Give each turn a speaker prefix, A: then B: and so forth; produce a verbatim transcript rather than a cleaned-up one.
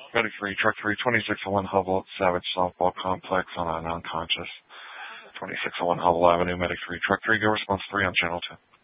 A: Medic three, Truck three, twenty-six oh one Hubble, Savage Softball Complex on an unconscious. twenty-six oh one Hubble Avenue, Medic three, Truck three, go response three on channel two.